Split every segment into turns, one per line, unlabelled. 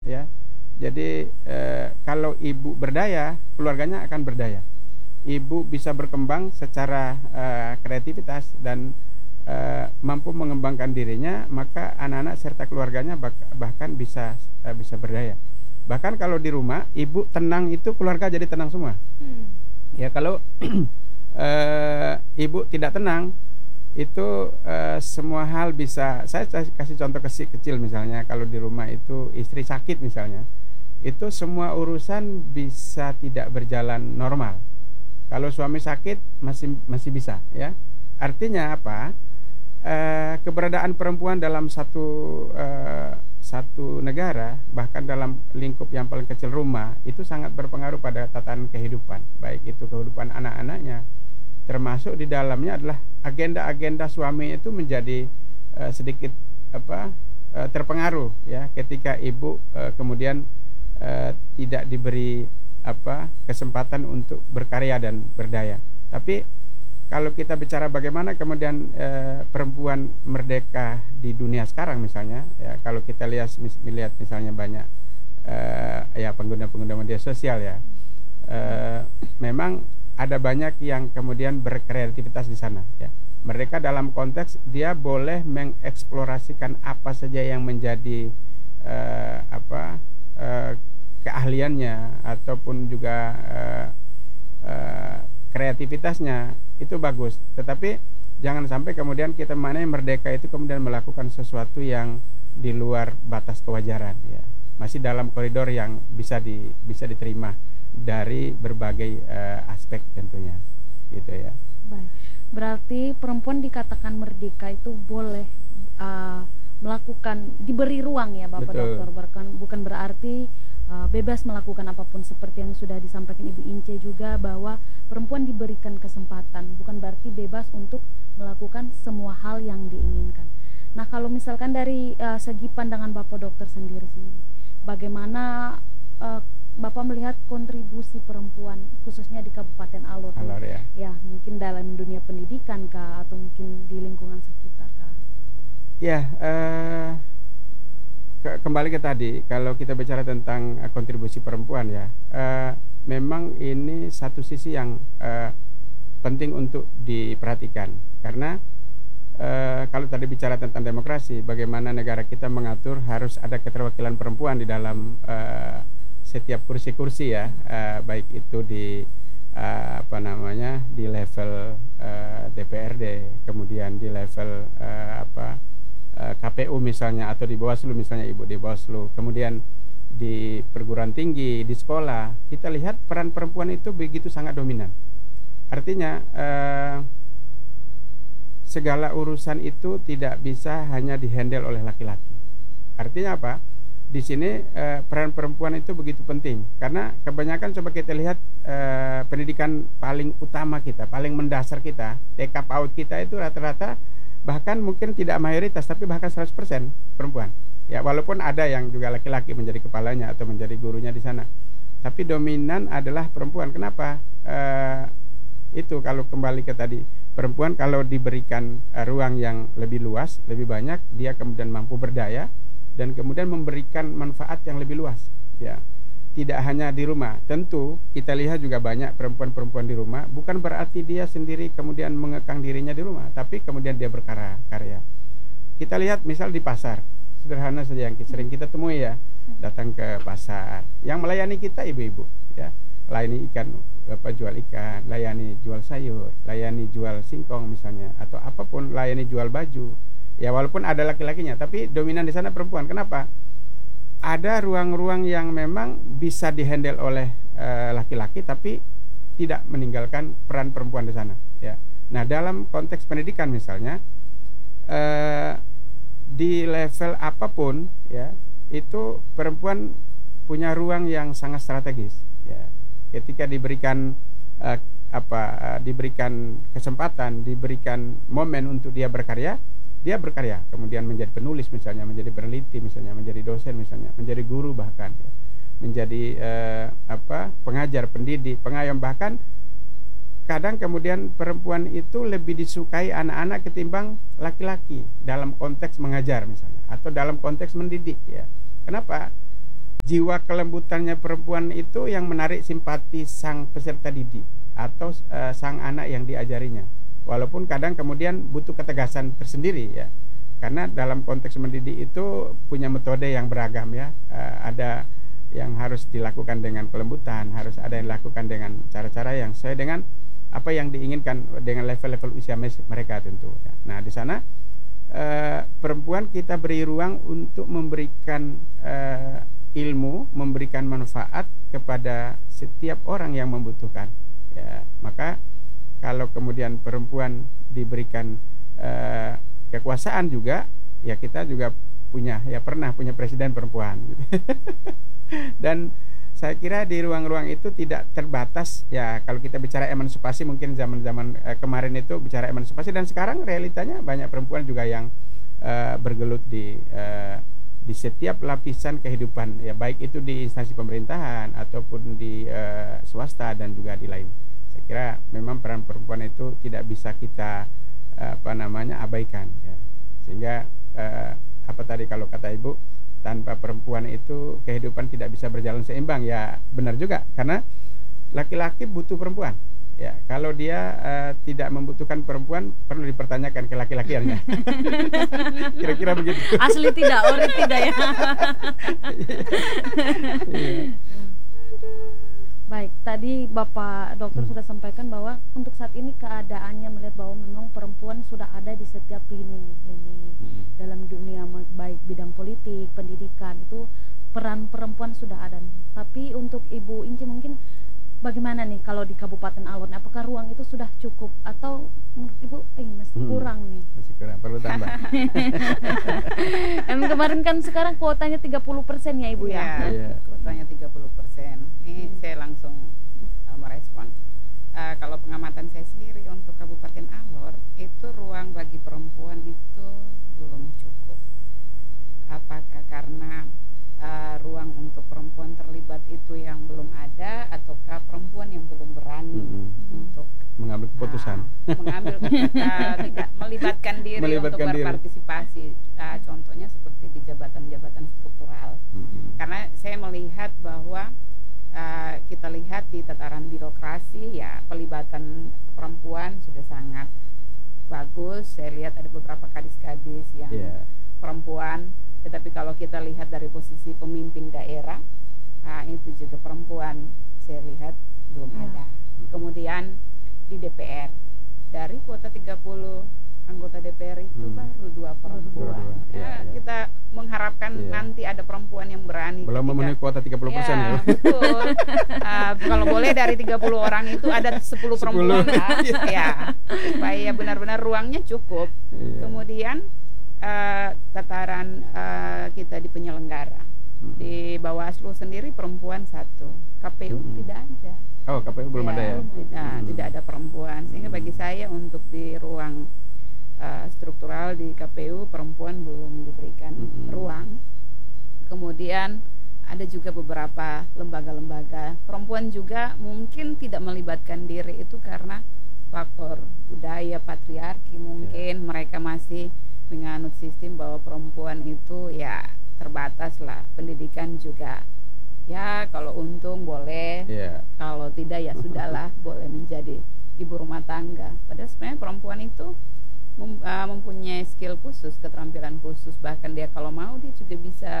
ya. Jadi kalau ibu berdaya, keluarganya akan berdaya. Ibu bisa berkembang secara kreativitas dan mampu mengembangkan dirinya, maka anak-anak serta keluarganya bahkan bisa berdaya. Bahkan kalau di rumah ibu tenang, itu keluarga jadi tenang semua. Ya kalau ibu tidak tenang, itu semua hal bisa. Saya kasih contoh kecil misalnya, kalau di rumah itu istri sakit misalnya, itu semua urusan bisa tidak berjalan normal. Kalau suami sakit masih bisa, ya. Artinya apa? Keberadaan perempuan dalam satu negara, bahkan dalam lingkup yang paling kecil rumah, itu sangat berpengaruh pada tatanan kehidupan, baik itu kehidupan anak-anaknya, termasuk di dalamnya adalah agenda-agenda suami itu menjadi sedikit terpengaruh, ya, ketika ibu kemudian tidak diberi kesempatan untuk berkarya dan berdaya. Tapi kalau kita bicara bagaimana kemudian perempuan merdeka di dunia sekarang misalnya, ya, kalau kita lihat misalnya banyak pengguna-pengguna media sosial, ya, memang ada banyak yang kemudian berkreativitas di sana, ya. Mereka dalam konteks dia boleh mengeksplorasikan apa saja yang menjadi keahliannya ataupun juga kreativitasnya, itu bagus. Tetapi jangan sampai kemudian kita mana merdeka itu kemudian melakukan sesuatu yang di luar batas kewajaran, ya. Masih dalam koridor yang bisa diterima dari berbagai aspek tentunya, gitu ya.
Baik. Berarti perempuan dikatakan merdeka itu boleh melakukan, diberi ruang, ya Bapak. Betul. Dokter, bukan berarti bebas melakukan apapun, seperti yang sudah disampaikan Ibu Ince juga, bahwa perempuan diberikan kesempatan, bukan berarti bebas untuk melakukan semua hal yang diinginkan. Nah, kalau misalkan dari segi pandangan Bapak Dokter sendiri, bagaimana Bapak melihat kontribusi perempuan khususnya di Kabupaten Alor?
Ya.
Ya, mungkin dalam dunia pendidikan kah, atau mungkin di lingkungan sekitar kah?
Ya, kembali ke tadi, kalau kita bicara tentang kontribusi perempuan, ya, memang ini satu sisi yang penting untuk diperhatikan, karena kalau tadi bicara tentang demokrasi, bagaimana negara kita mengatur harus ada keterwakilan perempuan di dalam setiap kursi-kursi, ya, baik itu di di level DPRD, kemudian di level KPU misalnya, atau di Bawaslu misalnya, Ibu, di Bawaslu, kemudian di perguruan tinggi, di sekolah, kita lihat peran perempuan itu begitu sangat dominan. Artinya segala urusan itu tidak bisa hanya dihandle oleh laki-laki. Artinya apa? Di sini peran perempuan itu begitu penting, karena kebanyakan coba kita lihat pendidikan paling utama kita, paling mendasar kita, TK PAUD kita itu rata-rata, bahkan mungkin tidak mayoritas, tapi bahkan 100% perempuan. Ya, walaupun ada yang juga laki-laki menjadi kepalanya atau menjadi gurunya di sana, tapi dominan adalah perempuan. Kenapa? Itu kalau kembali ke tadi, perempuan kalau diberikan ruang yang lebih luas, lebih banyak, dia kemudian mampu berdaya dan kemudian memberikan manfaat yang lebih luas, ya. Tidak hanya di rumah, tentu kita lihat juga banyak perempuan-perempuan di rumah, bukan berarti dia sendiri kemudian mengekang dirinya di rumah, tapi kemudian dia berkarya. Kita lihat misal di pasar, sederhana saja yang sering kita temui, ya, datang ke pasar, yang melayani kita ibu-ibu, ya, layani ikan, jual ikan, layani jual sayur, layani jual singkong misalnya, atau apapun, layani jual baju, ya, walaupun ada laki-lakinya, tapi dominan di sana perempuan. Kenapa? Ada ruang-ruang yang memang bisa dihandle oleh laki-laki, tapi tidak meninggalkan peran perempuan di sana, ya. Nah, dalam konteks pendidikan misalnya, di level apapun, ya, itu perempuan punya ruang yang sangat strategis, ya. Ketika diberikan diberikan kesempatan, diberikan momen untuk dia berkarya, kemudian menjadi penulis misalnya, menjadi peneliti misalnya, menjadi dosen misalnya, menjadi guru bahkan, ya, menjadi pengajar, pendidik, pengayom, bahkan kadang kemudian perempuan itu lebih disukai anak-anak ketimbang laki-laki dalam konteks mengajar misalnya, atau dalam konteks mendidik, ya. Kenapa? jiwa kelembutannya perempuan itu yang menarik simpati sang peserta didik atau sang anak yang diajarinya. Walaupun kadang kemudian butuh ketegasan tersendiri ya. Karena dalam konteks mendidik itu punya metode yang beragam ya. Ada yang harus dilakukan dengan kelembutan, harus ada yang dilakukan dengan cara-cara yang sesuai dengan apa yang diinginkan dengan level-level usia mereka tentu ya. Nah, di sana perempuan kita beri ruang untuk memberikan ilmu, memberikan manfaat kepada setiap orang yang membutuhkan ya. Maka kalau kemudian perempuan diberikan kekuasaan juga ya, kita juga pernah punya presiden perempuan gitu. Dan saya kira di ruang-ruang itu tidak terbatas ya. Kalau kita bicara emansipasi, mungkin zaman-zaman kemarin itu bicara emansipasi, dan sekarang realitanya banyak perempuan juga yang bergelut di setiap lapisan kehidupan ya, baik itu di instansi pemerintahan ataupun di swasta dan juga di lain. Saya kira memang peran perempuan itu tidak bisa kita abaikan ya. Sehingga apa tadi kalau kata Ibu, tanpa perempuan itu kehidupan tidak bisa berjalan seimbang ya, benar juga, karena laki-laki butuh perempuan ya. Kalau dia tidak membutuhkan perempuan, perlu dipertanyakan ke laki-lakiannya. Kira-kira begitu.
Asli tidak, ori tidak ya. Baik, tadi Bapak Dokter sudah sampaikan bahwa untuk saat ini keadaannya melihat bahwa memang perempuan sudah ada di setiap lini dalam dunia, baik bidang politik, pendidikan, itu peran perempuan sudah ada. Tapi untuk Ibu Inci mungkin bagaimana nih kalau di Kabupaten Alor, apakah ruang itu sudah cukup atau menurut Ibu masih kurang nih?
Masih kurang, perlu tambah.
Kemarin kan sekarang kuotanya 30% ya Ibu ya?
Iya, kuotanya 30%. Ini saya langsung merespon. Kalau pengamatan saya sendiri untuk Kabupaten Alor, itu ruang bagi perempuan itu belum cukup. Apakah karena ruang untuk perempuan terlibat itu yang belum ada, ataukah perempuan yang belum berani untuk
mengambil keputusan,
tidak melibatkan diri untuk berpartisipasi. Contohnya seperti di jabatan-jabatan struktural. Karena saya melihat bahwa kita lihat di tataran birokrasi ya, pelibatan perempuan sudah sangat bagus. Saya lihat ada beberapa kadis-kadis yang perempuan. Tetapi kalau kita lihat dari posisi pemimpin daerah, itu juga perempuan saya lihat belum ada. Kemudian di DPR, dari kuota 30 anggota DPR itu baru 2 perempuan. Kita mengharapkan nanti ada perempuan yang berani.
Belum memenuhi kuota 30% ya.
Betul. Kalau boleh dari 30 orang itu ada 10 perempuan ya, supaya benar-benar ruangnya cukup. Kemudian tataran kita di penyelenggara, di Bawaslu sendiri perempuan 1, KPU tidak ada.
Oh, KPU belum ada ya?
Tidak ada perempuan, sehingga bagi saya untuk di ruang struktural di KPU perempuan belum diberikan ruang. Kemudian ada juga beberapa lembaga-lembaga perempuan juga mungkin tidak melibatkan diri, itu karena faktor budaya patriarki mungkin. Mereka masih menganut sistem bahwa perempuan itu ya terbatas lah, pendidikan juga ya kalau untung boleh, kalau tidak ya sudahlah, boleh menjadi ibu rumah tangga. Padahal sebenarnya perempuan itu mempunyai skill khusus, keterampilan khusus, bahkan dia kalau mau dia juga bisa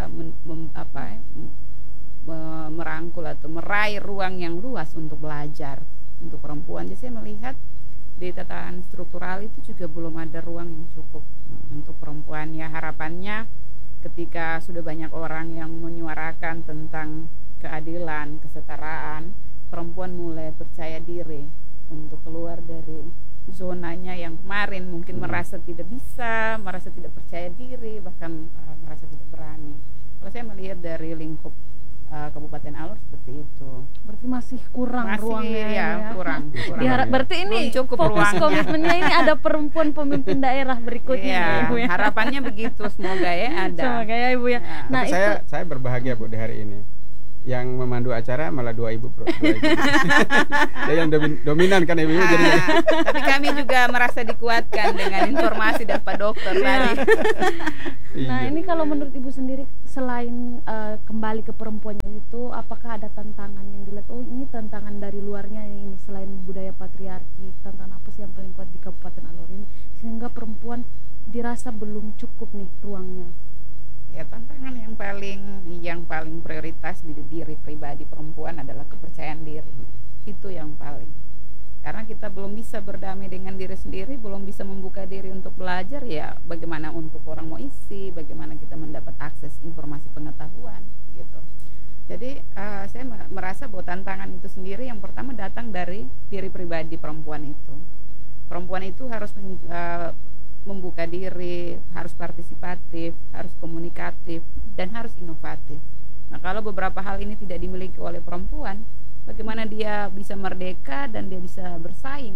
merangkul atau meraih ruang yang luas untuk belajar untuk perempuan. Jadi saya melihat di tatanan struktural itu juga belum ada ruang yang cukup untuk perempuan. Ya harapannya ketika sudah banyak orang yang menyuarakan tentang keadilan, kesetaraan, perempuan mulai percaya diri untuk keluar dari zonanya yang kemarin mungkin merasa tidak bisa, merasa tidak percaya diri, bahkan merasa tidak berani. Kalau saya melihat dari lingkup Kabupaten Alor seperti itu.
Berarti masih kurang ruangnya ya.
Kurang.
Berarti ini fokus komitmennya ini ada perempuan pemimpin daerah berikutnya.
Ya, harapannya begitu, semoga ya ada.
Semoga ya Ibu ya.
Nah, tapi saya berbahagia Bu di hari ini. yang memandu acara malah dua ibu. Dia yang dominan kan ibu jadi.
Tapi kami juga merasa dikuatkan dengan informasi dari Pak Dokter tadi.
Nah, ini kalau menurut Ibu sendiri, selain kembali ke perempuannya itu, apakah ada tantangan yang dilihat, oh ini tantangan dari luarnya ini, selain budaya patriarki, tantangan apa sih yang paling kuat di Kabupaten Alor ini sehingga perempuan dirasa belum cukup nih ruangnya?
Ya, tantangan yang paling prioritas di diri pribadi perempuan adalah kepercayaan diri. Itu yang paling. Karena kita belum bisa berdamai dengan diri sendiri, belum bisa membuka diri untuk belajar, ya bagaimana untuk orang mau isi, bagaimana kita mendapat akses informasi pengetahuan gitu. Jadi saya merasa bahwa tantangan itu sendiri yang pertama datang dari diri pribadi perempuan itu. Perempuan itu harus membuka diri, harus partisipatif, harus komunikatif, dan harus inovatif. Nah, kalau beberapa hal ini tidak dimiliki oleh perempuan, bagaimana dia bisa merdeka dan dia bisa bersaing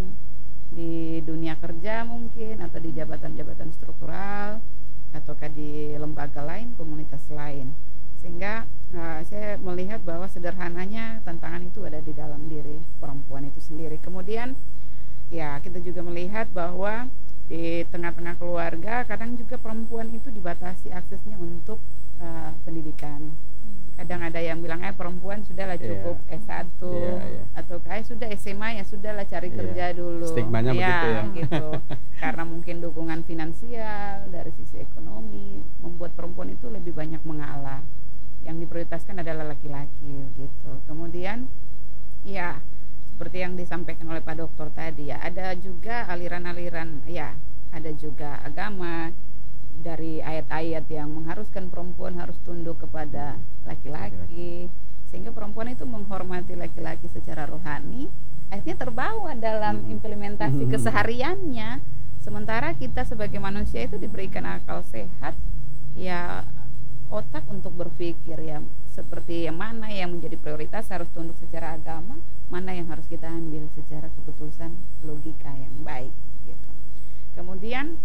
di dunia kerja mungkin, atau di jabatan-jabatan struktural, ataukah di lembaga lain, komunitas lain. Sehingga saya melihat bahwa sederhananya tantangan itu ada di dalam diri perempuan itu sendiri. Kemudian ya kita juga melihat bahwa di tengah-tengah keluarga kadang juga perempuan itu dibatasi aksesnya untuk pendidikan. Kadang ada yang bilang perempuan sudahlah cukup S1 atau sudah SMA, ya sudahlah cari kerja dulu.
Stigmanya begitu ya.
Gitu. Karena mungkin dukungan finansial dari sisi ekonomi membuat perempuan itu lebih banyak mengalah. Yang diprioritaskan adalah laki-laki gitu. Kemudian ya seperti yang disampaikan oleh Pak Dokter tadi, ya ada juga aliran-aliran, ya ada juga agama dari ayat-ayat yang mengharuskan perempuan harus tunduk kepada laki-laki, sehingga perempuan itu menghormati laki-laki secara rohani, akhirnya terbawa dalam implementasi kesehariannya. Sementara kita sebagai manusia itu diberikan akal sehat, ya otak untuk berpikir, ya seperti yang mana yang menjadi prioritas harus tunduk secara agama, mana yang harus kita ambil secara keputusan logika yang baik gitu. Kemudian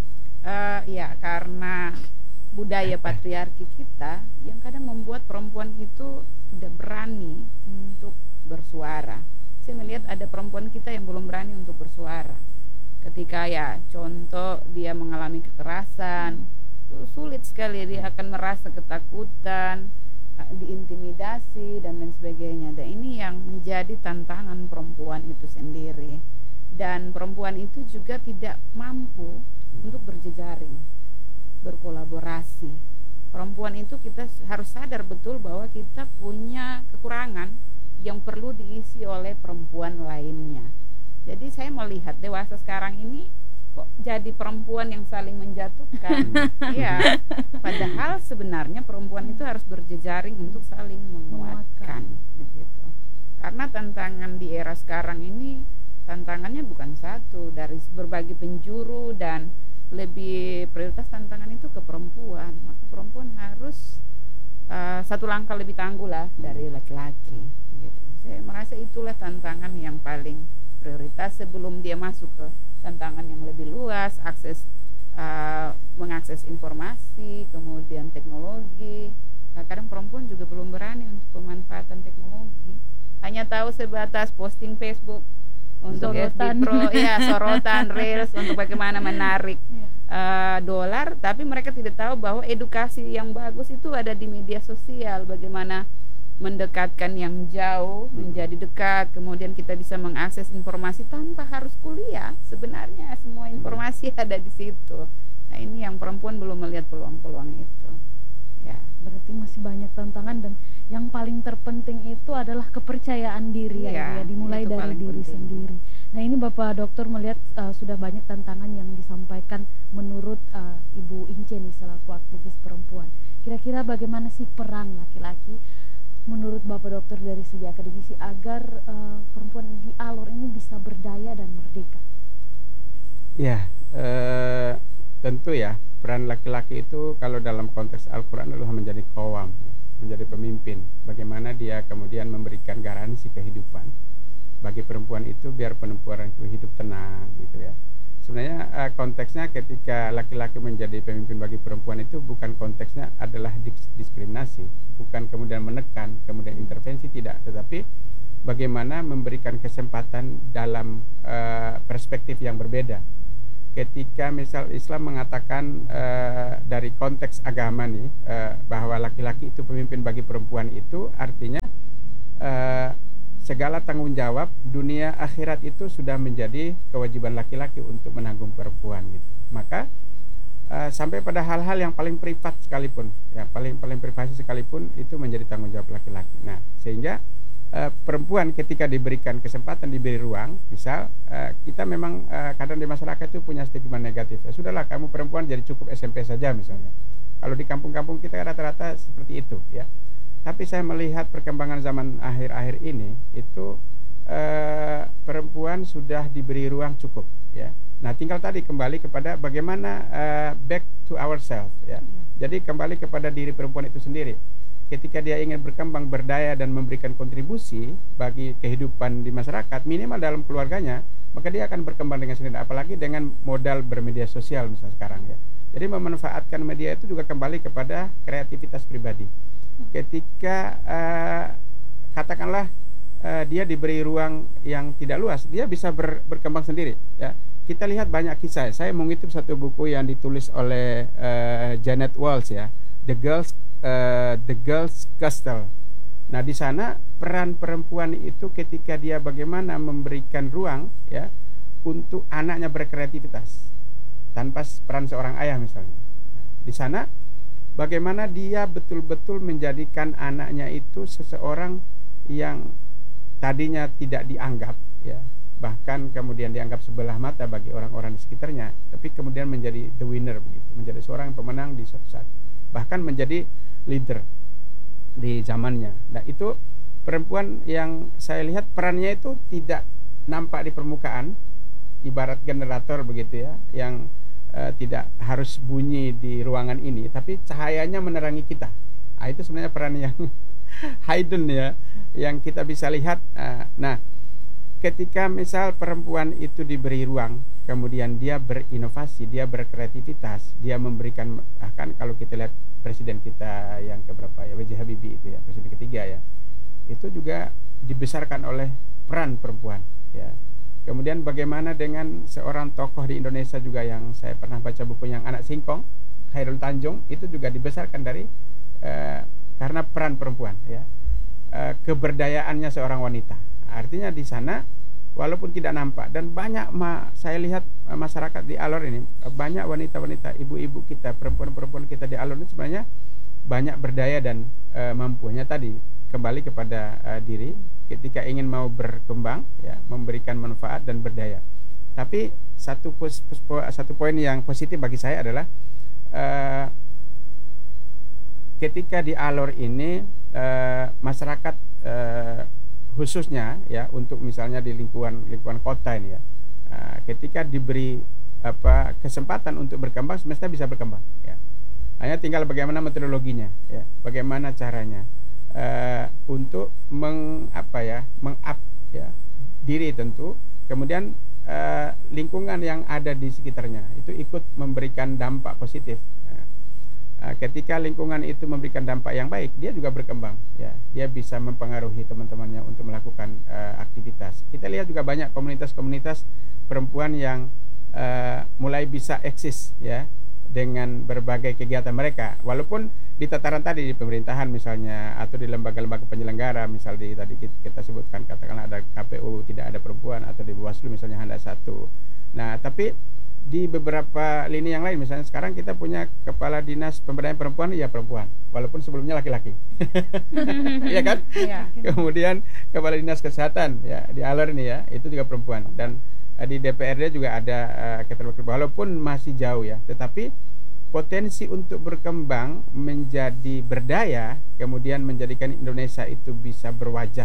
ya karena budaya patriarki kita yang kadang membuat perempuan itu tidak berani untuk bersuara. Saya melihat ada perempuan kita yang belum berani untuk bersuara. Ketika ya contoh dia mengalami kekerasan, sulit sekali, dia akan merasa ketakutan, diintimidasi dan lain sebagainya. Dan ini yang menjadi tantangan perempuan itu sendiri. Dan perempuan itu juga tidak mampu untuk berjejaring, berkolaborasi. Perempuan itu kita harus sadar betul bahwa kita punya kekurangan yang perlu diisi oleh perempuan lainnya. Jadi saya melihat dewasa sekarang ini kok jadi perempuan yang saling menjatuhkan. Iya, padahal sebenarnya perempuan itu harus berjejaring untuk saling menguatkan begitu. Karena tantangan di era sekarang ini, tantangannya bukan satu, dari berbagai penjuru, dan lebih prioritas tantangan itu ke perempuan. Maka perempuan harus satu langkah lebih tangguh lah dari laki-laki gitu. Saya merasa itulah tantangan yang paling prioritas sebelum dia masuk ke tantangan yang lebih luas, akses mengakses informasi, kemudian teknologi. Kadang perempuan juga belum berani untuk pemanfaatan teknologi, hanya tahu sebatas posting Facebook untuk FB Pro, ya sorotan, reels untuk bagaimana menarik dolar, tapi mereka tidak tahu bahwa edukasi yang bagus itu ada di media sosial, bagaimana mendekatkan yang jauh menjadi dekat, kemudian kita bisa mengakses informasi tanpa harus kuliah. Sebenarnya semua informasi ada di situ. Nah, ini yang perempuan belum melihat peluang-peluang itu. Ya,
berarti masih banyak tantangan, dan yang paling terpenting itu adalah kepercayaan diri ya, dimulai dari diri sendiri. Nah, ini Bapak Dokter melihat sudah banyak tantangan yang disampaikan menurut Ibu Ince nih selaku aktivis perempuan. Kira-kira bagaimana sih peran laki-laki menurut Bapak Dokter dari segi akademisi agar perempuan di Alor ini bisa berdaya dan merdeka?
Ya, tentu ya peran laki-laki itu kalau dalam konteks Al-Quran adalah menjadi qawam, menjadi pemimpin. Bagaimana dia kemudian memberikan garansi kehidupan bagi perempuan itu biar perempuan itu hidup tenang gitu ya. sebenarnya konteksnya ketika laki-laki menjadi pemimpin bagi perempuan itu bukan konteksnya adalah diskriminasi, bukan kemudian menekan, kemudian intervensi, tidak, tetapi bagaimana memberikan kesempatan dalam perspektif yang berbeda. Ketika misal Islam mengatakan dari konteks agama nih bahwa laki-laki itu pemimpin bagi perempuan, itu artinya segala tanggung jawab dunia akhirat itu sudah menjadi kewajiban laki-laki untuk menanggung perempuan gitu. Maka sampai pada hal-hal yang paling privat sekalipun, ya paling privasi sekalipun, itu menjadi tanggung jawab laki-laki. Nah, sehingga perempuan ketika diberikan kesempatan, diberi ruang, misal kita memang kadang di masyarakat itu punya stigma negatif. Ya sudahlah, kamu perempuan jadi cukup SMP saja misalnya. Kalau di kampung-kampung kita rata-rata seperti itu, ya. Tapi saya melihat perkembangan zaman akhir-akhir ini itu perempuan sudah diberi ruang cukup, ya. Nah, tinggal tadi kembali kepada bagaimana back to ourselves, ya. Jadi kembali kepada diri perempuan itu sendiri. Ketika dia ingin berkembang, berdaya dan memberikan kontribusi bagi kehidupan di masyarakat, minimal dalam keluarganya, maka dia akan berkembang dengan sendiri. Apalagi dengan modal bermedia sosial misalnya sekarang, ya. Jadi memanfaatkan media itu juga kembali kepada kreativitas pribadi. Ketika katakanlah dia diberi ruang yang tidak luas, dia bisa berkembang sendiri, ya. Kita lihat banyak kisah. Saya mengutip satu buku yang ditulis oleh Janet Walsh, ya, The Girls Castle. Nah, di sana peran perempuan itu ketika dia bagaimana memberikan ruang, ya, untuk anaknya berkreativitas tanpa peran seorang ayah misalnya. Nah, di sana bagaimana dia betul-betul menjadikan anaknya itu seseorang yang tadinya tidak dianggap, ya, bahkan kemudian dianggap sebelah mata bagi orang-orang di sekitarnya, tapi kemudian menjadi the winner begitu, menjadi seorang pemenang di suatu saat, bahkan menjadi leader di zamannya. Nah, itu perempuan yang saya lihat perannya itu tidak nampak di permukaan, ibarat generator begitu, ya, yang tidak harus bunyi di ruangan ini, tapi cahayanya menerangi kita. Nah, itu sebenarnya peran yang hidden, ya, yang kita bisa lihat. Nah, ketika misal perempuan itu diberi ruang, kemudian dia berinovasi, dia berkreativitas, dia memberikan, bahkan kalau kita lihat presiden kita yang keberapa, ya, B.J. Habibie itu, ya, presiden ketiga, ya, itu juga dibesarkan oleh peran perempuan, ya. Kemudian bagaimana dengan seorang tokoh di Indonesia juga yang saya pernah baca bukunya, yang Anak Singkong, Khairul Tanjung, itu juga dibesarkan dari karena peran perempuan, ya, keberdayaannya seorang wanita. Artinya di sana walaupun tidak nampak, dan banyak saya lihat masyarakat di Alor ini, banyak wanita-wanita, ibu-ibu kita, perempuan-perempuan kita di Alor ini sebenarnya banyak berdaya dan mampunya tadi kembali kepada diri ketika ingin mau berkembang, ya, memberikan manfaat dan berdaya. Tapi satu poin yang positif bagi saya adalah ketika di Alor ini masyarakat khususnya, ya, untuk misalnya di lingkungan kota ini, ya, ketika diberi kesempatan untuk berkembang, semestinya bisa berkembang, ya. Hanya tinggal bagaimana metodologinya, ya, bagaimana caranya untuk meng-up, ya, diri tentu, kemudian lingkungan yang ada di sekitarnya itu ikut memberikan dampak positif. Ketika lingkungan itu memberikan dampak yang baik, dia juga berkembang, ya, dia bisa mempengaruhi teman-temannya untuk melakukan aktivitas. Kita lihat juga banyak komunitas-komunitas perempuan yang mulai bisa eksis, ya, dengan berbagai kegiatan mereka, walaupun di tataran tadi di pemerintahan misalnya, atau di lembaga-lembaga penyelenggara, misal di tadi kita sebutkan, katakanlah ada KPU tidak ada perempuan, atau di Bawaslu misalnya hanya satu. Nah, tapi di beberapa lini yang lain, misalnya sekarang kita punya kepala dinas pemberdayaan perempuan, ya perempuan, walaupun sebelumnya laki-laki. Iya kan?
Ya.
Kemudian kepala dinas kesehatan, ya, di Alor ini, ya, itu juga perempuan. Dan di DPRD juga ada keterwakilan, walaupun masih jauh, ya, tetapi potensi untuk berkembang menjadi berdaya, kemudian menjadikan Indonesia itu bisa berwajah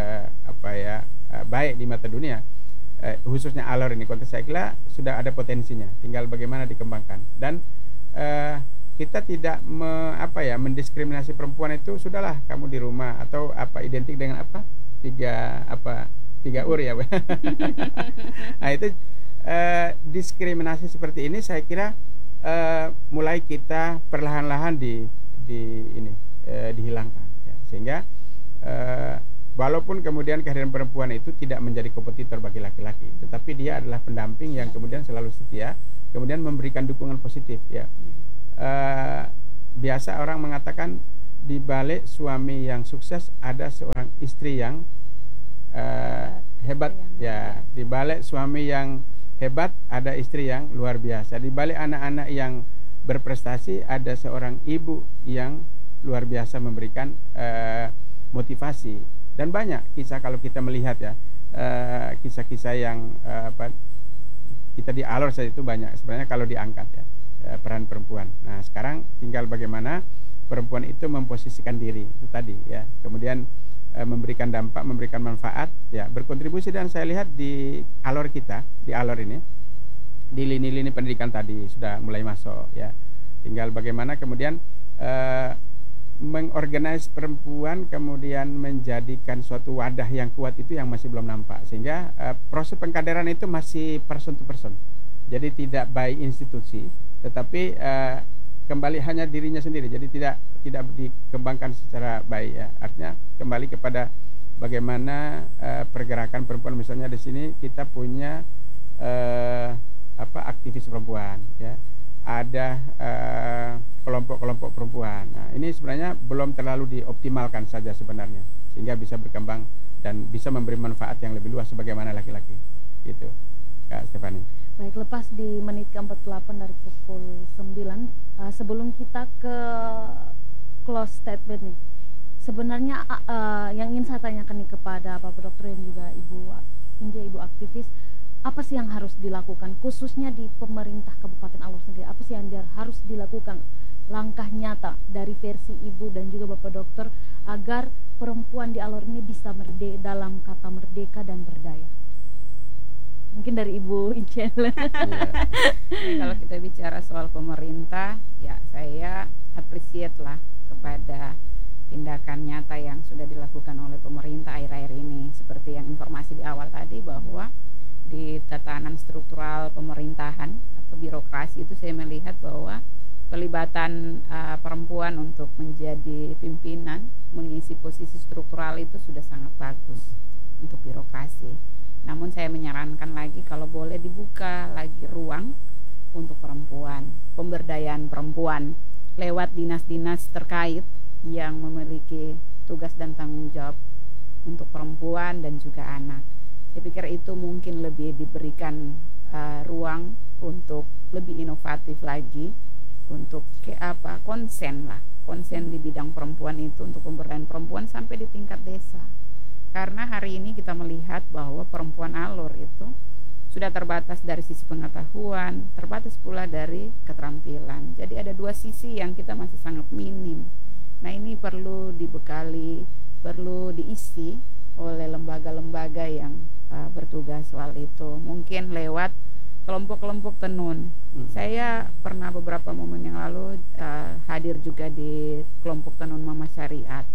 baik di mata dunia, khususnya Alor ini, konteks saya kira sudah ada potensinya, tinggal bagaimana dikembangkan. Dan kita tidak mendiskriminasi perempuan itu, sudahlah kamu di rumah, atau identik dengan tiga ur, ya. Nah, itu diskriminasi seperti ini saya kira mulai kita perlahan-lahan dihilangkan ya. Sehingga walaupun kemudian kehadiran perempuan itu tidak menjadi kompetitor bagi laki-laki, tetapi dia adalah pendamping yang kemudian selalu setia, kemudian memberikan dukungan positif ya. Biasa orang mengatakan di balik suami yang sukses ada seorang istri yang hebat ya. Di balik suami yang hebat ada istri yang luar biasa. Di balik anak-anak yang berprestasi ada seorang ibu yang luar biasa memberikan motivasi. Dan banyak kisah kalau kita melihat ya, kisah-kisah yang kita di Alor saja itu banyak sebenarnya kalau diangkat ya, peran perempuan. Nah sekarang tinggal bagaimana perempuan itu memposisikan diri itu tadi ya, kemudian memberikan dampak, memberikan manfaat ya, berkontribusi. Dan saya lihat di Alor kita, di Alor ini, di lini-lini pendidikan tadi sudah mulai masuk ya, tinggal bagaimana kemudian mengorganize perempuan kemudian menjadikan suatu wadah yang kuat itu yang masih belum nampak. Sehingga proses pengkaderan itu masih person to person, jadi tidak by institusi, tetapi kembali hanya dirinya sendiri, jadi tidak dikembangkan secara baik ya. Artinya kembali kepada bagaimana pergerakan perempuan. Misalnya di sini kita punya aktivis perempuan ya, ada kelompok-kelompok perempuan. Nah, ini sebenarnya belum terlalu dioptimalkan saja sebenarnya, sehingga bisa berkembang dan bisa memberi manfaat yang lebih luas sebagaimana laki-laki. Gitu, Kak Stefani.
Baik, lepas di menit ke-48 dari pukul 9, sebelum kita ke close statement nih, sebenarnya yang ingin saya tanyakan nih kepada Bapak Dokter dan juga Ibu Inje, Ibu aktivis, apa sih yang harus dilakukan khususnya di pemerintah Kabupaten Alor sendiri? Apa sih yang harus dilakukan, langkah nyata dari versi Ibu dan juga Bapak Dokter agar perempuan di Alor ini bisa dalam kata merdeka dan berdaya? Mungkin dari Ibu Ince.
Kalau kita bicara soal pemerintah, ya saya appreciate lah kepada tindakan nyata yang sudah dilakukan oleh pemerintah akhir-akhir ini. Seperti yang informasi di awal tadi, bahwa di tatanan struktural pemerintahan atau birokrasi itu saya melihat bahwa pelibatan perempuan untuk menjadi pimpinan, mengisi posisi struktural itu sudah sangat bagus untuk birokrasi. Namun saya menyarankan lagi kalau boleh dibuka lagi ruang untuk perempuan, pemberdayaan perempuan lewat dinas-dinas terkait yang memiliki tugas dan tanggung jawab untuk perempuan dan juga anak. Saya pikir itu mungkin lebih diberikan ruang untuk lebih inovatif lagi, untuk konsen di bidang perempuan itu, untuk pemberdayaan perempuan sampai di tingkat desa. Karena hari ini kita melihat bahwa perempuan Alor itu sudah terbatas dari sisi pengetahuan, terbatas pula dari keterampilan. Jadi ada dua sisi yang kita masih sangat minim. Nah ini perlu dibekali, perlu diisi oleh lembaga-lembaga yang bertugas soal itu. Mungkin lewat kelompok-kelompok tenun. Saya pernah beberapa momen yang lalu hadir juga di kelompok tenun Mama Syariat.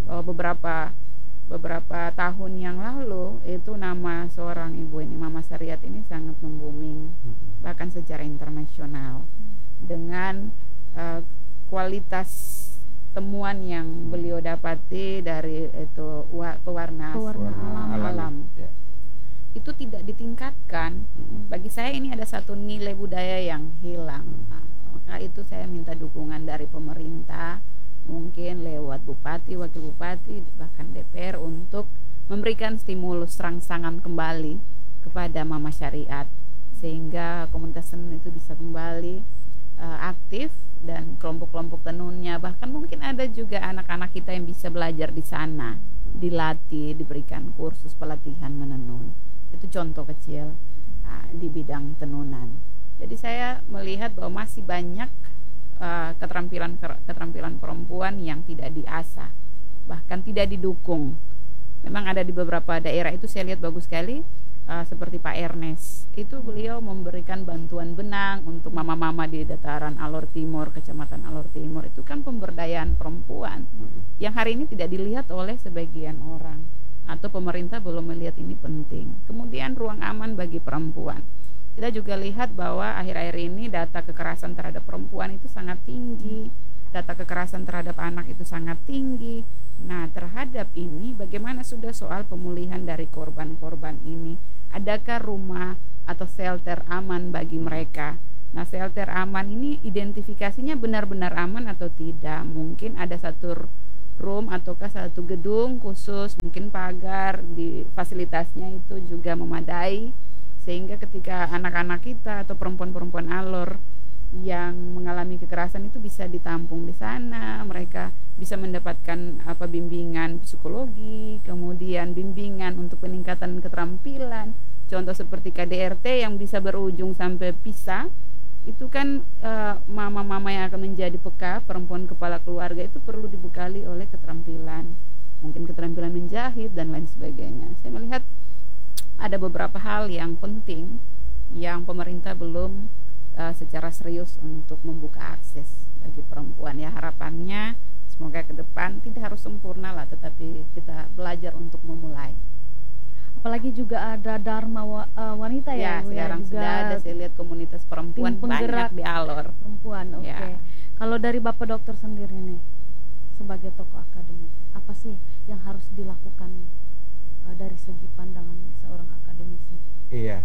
Beberapa tahun yang lalu itu nama seorang ibu ini, Mama Syariat ini sangat membooming bahkan secara internasional dengan kualitas temuan yang beliau dapati dari itu pewarna alam.
Ya.
Itu tidak ditingkatkan. Bagi saya ini ada satu nilai budaya yang hilang. Maka itu saya minta dukungan dari pemerintah, mungkin lewat bupati, wakil bupati, bahkan DPR untuk memberikan stimulus rangsangan kembali kepada Mama Syariat sehingga komunitas tenun itu bisa kembali aktif dan kelompok-kelompok tenunnya, bahkan mungkin ada juga anak-anak kita yang bisa belajar di sana, dilatih, diberikan kursus pelatihan menenun. Itu contoh kecil di bidang tenunan. Jadi saya melihat bahwa masih banyak keterampilan perempuan yang tidak diasah, bahkan tidak didukung. Memang ada di beberapa daerah itu saya lihat bagus sekali, seperti Pak Ernest. Itu beliau memberikan bantuan benang untuk mama-mama di dataran Alor Timur, Kecamatan Alor Timur. Itu kan pemberdayaan perempuan yang hari ini tidak dilihat oleh sebagian orang, atau pemerintah belum melihat ini penting. Kemudian ruang aman bagi perempuan. kita juga lihat bahwa akhir-akhir ini data kekerasan terhadap perempuan itu sangat tinggi, data kekerasan terhadap anak itu sangat tinggi. Nah, terhadap ini bagaimana sudah soal pemulihan dari korban-korban ini? Adakah rumah atau shelter aman bagi mereka? Nah, shelter aman ini identifikasinya benar-benar aman atau tidak? Mungkin ada satu room ataukah satu gedung khusus, mungkin pagar, di fasilitasnya itu juga memadai, sehingga ketika anak-anak kita atau perempuan-perempuan alor yang mengalami kekerasan itu bisa ditampung di sana, mereka bisa mendapatkan bimbingan psikologi, kemudian bimbingan untuk peningkatan keterampilan, contoh seperti KDRT yang bisa berujung sampai pisah. Itu kan mama-mama yang akan menjadi PK, perempuan kepala keluarga, itu perlu dibekali oleh keterampilan, mungkin keterampilan menjahit dan lain sebagainya. Saya melihat ada beberapa hal yang penting yang pemerintah belum secara serius untuk membuka akses bagi perempuan. Ya, harapannya semoga ke depan tidak harus sempurna lah, tetapi kita belajar untuk memulai.
Apalagi juga ada Dharma wanita
ya, sekarang
juga
sudah ada, saya lihat komunitas perempuan banyak di Alor.
Perempuan, oke.
Ya.
Kalau dari Bapak Dokter sendiri nih, sebagai tokoh akademis, apa sih yang harus dilakukan dari segi pandangan seorang akademisi?
Iya,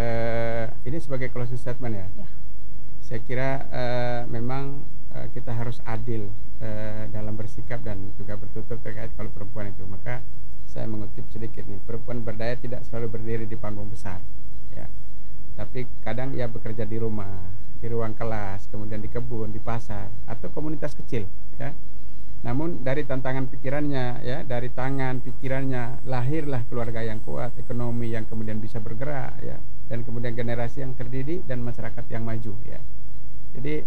ini sebagai closing statement ya. Saya kira memang kita harus adil dalam bersikap dan juga bertutur terkait kalau perempuan itu. Maka saya mengutip sedikit nih, perempuan berdaya tidak selalu berdiri di panggung besar, ya. Tapi kadang ia bekerja di rumah, di ruang kelas, kemudian di kebun, di pasar, atau komunitas kecil, ya. Namun dari tantangan pikirannya, ya, dari tangan pikirannya lahirlah keluarga yang kuat, ekonomi yang kemudian bisa bergerak, ya, dan kemudian generasi yang terdidik dan masyarakat yang maju, ya. Jadi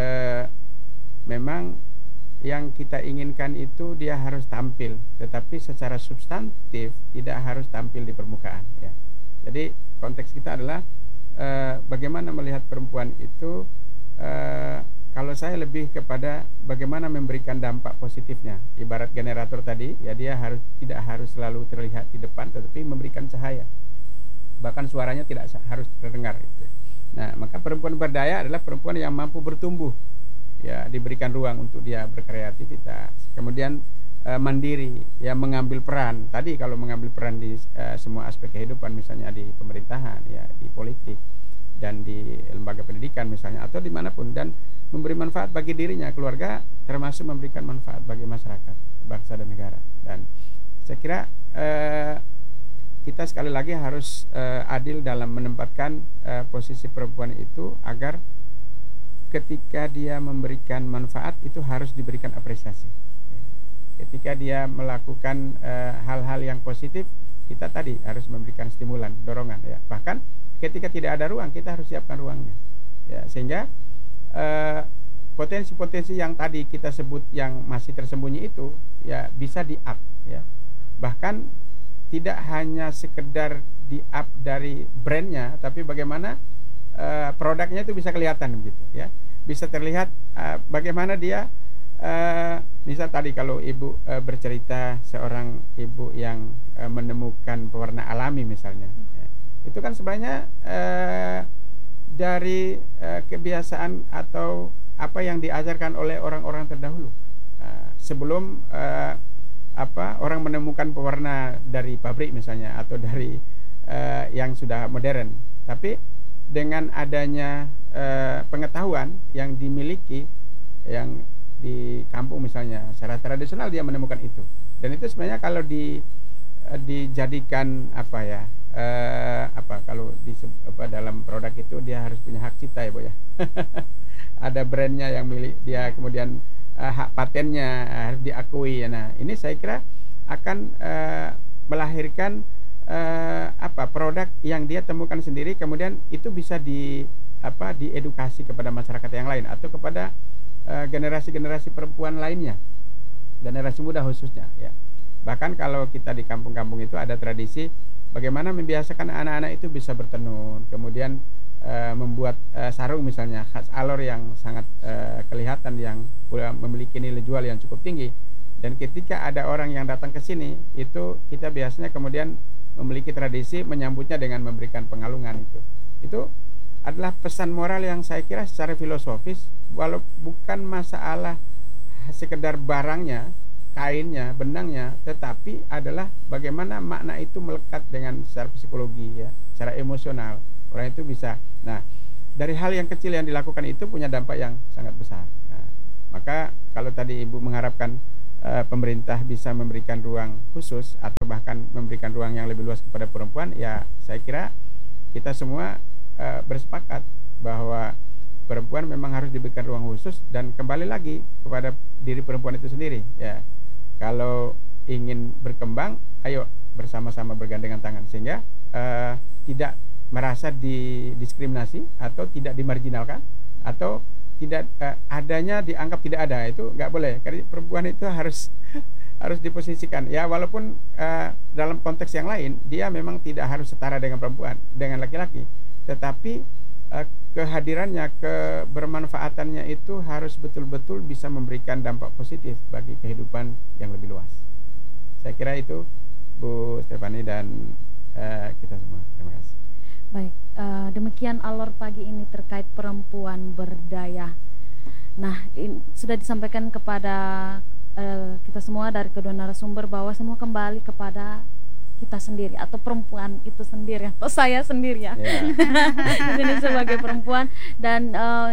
memang yang kita inginkan itu dia harus tampil, tetapi secara substantif tidak harus tampil di permukaan, ya. Jadi konteks kita adalah bagaimana melihat perempuan itu, kalau saya lebih kepada bagaimana memberikan dampak positifnya. Ibarat generator tadi, ya, dia tidak harus selalu terlihat di depan, tetapi memberikan cahaya, bahkan suaranya tidak harus terdengar, gitu. Nah, maka perempuan berdaya adalah perempuan yang mampu bertumbuh, ya, diberikan ruang untuk dia berkreativitas, kemudian mandiri, ya, mengambil peran. Tadi kalau mengambil peran di semua aspek kehidupan, misalnya di pemerintahan, ya, di politik dan di lembaga pendidikan misalnya, atau dimanapun, dan memberi manfaat bagi dirinya, keluarga, termasuk memberikan manfaat bagi masyarakat, bangsa dan negara. Dan saya kira kita sekali lagi harus adil dalam menempatkan posisi perempuan itu, agar ketika dia memberikan manfaat itu harus diberikan apresiasi. Ketika dia melakukan hal-hal yang positif, kita tadi harus memberikan stimulan, dorongan, ya. Bahkan ketika tidak ada ruang, kita harus siapkan ruangnya, ya, sehingga potensi-potensi yang tadi kita sebut yang masih tersembunyi itu, ya, bisa di-up, ya. Bahkan tidak hanya sekedar di-up dari brandnya, tapi bagaimana produknya itu bisa kelihatan, begitu, ya. Bisa terlihat bagaimana dia, misal tadi kalau ibu bercerita seorang ibu yang menemukan pewarna alami misalnya, ya, itu kan sebenarnya dari kebiasaan atau apa yang diajarkan oleh orang-orang terdahulu. Sebelum orang menemukan pewarna dari pabrik misalnya, atau dari yang sudah modern. Tapi dengan adanya pengetahuan yang dimiliki, yang di kampung misalnya, secara tradisional dia menemukan itu. Dan itu sebenarnya kalau dijadikan kalau dalam produk itu dia harus punya hak cipta, ya, Bu, ya. Ada brandnya yang milik dia, kemudian hak patennya harus diakui, ya. Nah, ini saya kira akan melahirkan produk yang dia temukan sendiri, kemudian itu bisa diedukasi kepada masyarakat yang lain, atau kepada generasi-generasi perempuan lainnya, generasi muda khususnya, ya. Bahkan kalau kita di kampung-kampung itu ada tradisi bagaimana membiasakan anak-anak itu bisa bertenun, kemudian membuat sarung misalnya khas Alor yang sangat kelihatan, yang memiliki nilai jual yang cukup tinggi. Dan ketika ada orang yang datang ke sini, itu kita biasanya kemudian memiliki tradisi menyambutnya dengan memberikan pengalungan itu adalah pesan moral yang saya kira secara filosofis, walau bukan masalah sekedar barangnya, kainnya, benangnya, tetapi adalah bagaimana makna itu melekat dengan secara psikologi ya, secara emosional. Orang itu bisa. Nah, dari hal yang kecil yang dilakukan itu punya dampak yang sangat besar. Nah, maka kalau tadi Ibu mengharapkan pemerintah bisa memberikan ruang khusus atau bahkan memberikan ruang yang lebih luas kepada perempuan, ya saya kira kita semua bersepakat bahwa perempuan memang harus diberikan ruang khusus, dan kembali lagi kepada diri perempuan itu sendiri ya. Kalau ingin berkembang, ayo bersama-sama bergandengan tangan sehingga tidak merasa didiskriminasi atau tidak dimarginalkan atau tidak adanya dianggap tidak ada. Itu nggak boleh, karena perempuan itu harus diposisikan ya, walaupun dalam konteks yang lain dia memang tidak harus setara dengan perempuan, dengan laki-laki, tetapi kehadirannya, kebermanfaatannya itu harus betul-betul bisa memberikan dampak positif bagi kehidupan yang lebih luas. Saya kira itu Bu Stefani dan kita semua. Terima kasih.
Baik, demikian alor pagi ini terkait perempuan berdaya. Nah, sudah disampaikan kepada kita semua dari kedua narasumber bahwa semua kembali kepada kita sendiri atau perempuan itu sendiri atau saya sendiri ya. Di sini sebagai perempuan, dan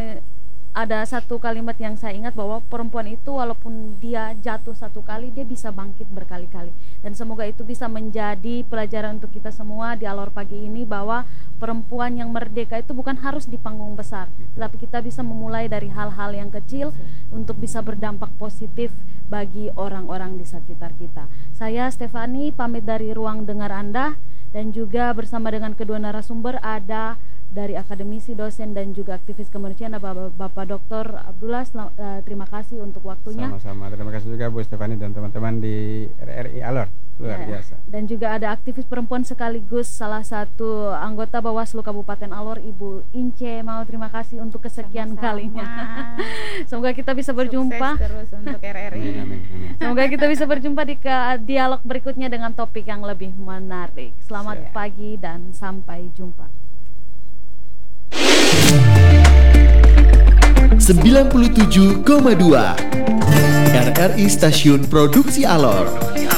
ada satu kalimat yang saya ingat bahwa perempuan itu walaupun dia jatuh satu kali, dia bisa bangkit berkali-kali. Dan semoga itu bisa menjadi pelajaran untuk kita semua di alor pagi ini, bahwa perempuan yang merdeka itu bukan harus di panggung besar, tetapi kita bisa memulai dari hal-hal yang kecil untuk bisa berdampak positif bagi orang-orang di sekitar kita. Saya Stefani pamit dari ruang dengar Anda, dan juga bersama dengan kedua narasumber ada dari akademisi, dosen, dan juga aktivis kemanusiaan Bapak Dr. Abdullah. Terima kasih untuk waktunya.
Sama-sama, terima kasih juga Bu Stefani dan teman-teman di RRI Alor, luar biasa.
Dan juga ada aktivis perempuan sekaligus salah satu anggota Bawaslu Kabupaten Alor, Ibu Ince. Mau terima kasih untuk kesekian kalinya. Semoga kita bisa berjumpa.
Sukses terus untuk RRI.
Amin.
Semoga kita bisa berjumpa di dialog berikutnya dengan topik yang lebih menarik. Selamat pagi dan sampai jumpa.
97,2 RRI Stasiun Produksi Alor.